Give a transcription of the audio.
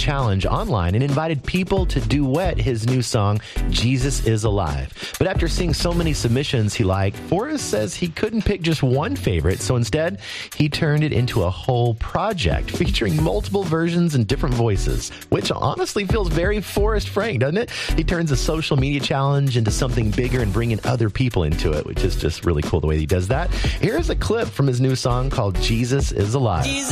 challenge online and invited people to duet his new song, Jesus is Alive. But after seeing so many submissions he liked, Forrest says he couldn't pick just one favorite, so instead, he turned it into a whole project featuring multiple versions and different voices, which honestly feels very Forrest Frank, doesn't it? He turns a social media challenge into something bigger and bringing other people into it, which is just really cool the way he does that. Here's a clip from his new song called Jesus is Alive.